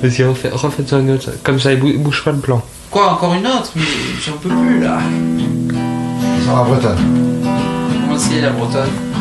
Vas-y, refaites une autre. Comme ça, bouge pas le plan. Quoi, encore une autre? Mais j'en peux plus là. Sur la Bretonne. Comment c'est la Bretonne?